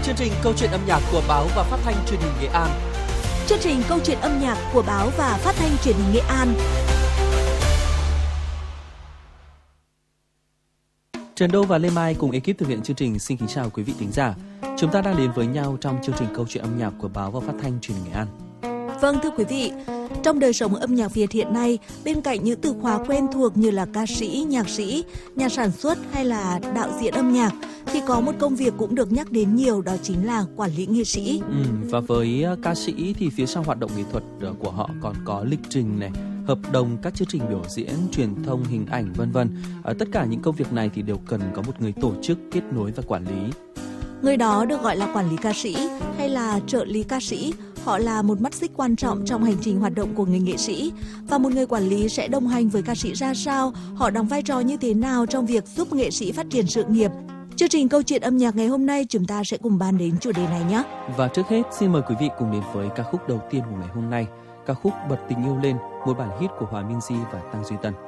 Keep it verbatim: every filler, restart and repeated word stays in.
chương trình Câu chuyện âm nhạc của báo và phát thanh truyền hình Nghệ An. Chương trình Câu chuyện âm nhạc của báo và phát thanh truyền hình Nghệ An. Trần Đô và Lê Mai cùng ekip thực hiện chương trình xin kính chào quý vị thính giả. Chúng ta đang đến với nhau trong chương trình Câu chuyện âm nhạc của báo và phát thanh truyền hình Nghệ An. Vâng, thưa quý vị, trong đời sống âm nhạc Việt hiện nay, bên cạnh những từ khóa quen thuộc như là ca sĩ, nhạc sĩ, nhà sản xuất hay là đạo diễn âm nhạc, thì có một công việc cũng được nhắc đến nhiều, đó chính là quản lý nghệ sĩ. Ừ, và với ca sĩ thì phía sau hoạt động nghệ thuật của họ còn có lịch trình này, hợp đồng, các chương trình biểu diễn, truyền thông, hình ảnh, vân vân. Tất cả những công việc này thì đều cần có một người tổ chức, kết nối và quản lý. Người đó được gọi là quản lý ca sĩ hay là trợ lý ca sĩ. Họ là một mắt xích quan trọng trong hành trình hoạt động của người nghệ sĩ. Và một người quản lý sẽ đồng hành với ca sĩ ra sao? Họ đóng vai trò như thế nào trong việc giúp nghệ sĩ phát triển sự nghiệp? Chương trình Câu chuyện âm nhạc ngày hôm nay chúng ta sẽ cùng bàn đến chủ đề này nhé. Và trước hết xin mời quý vị cùng đến với ca khúc đầu tiên của ngày hôm nay, ca khúc Bật tình yêu lên, một bản hit của Hòa Minzy và Tăng Duy Tân.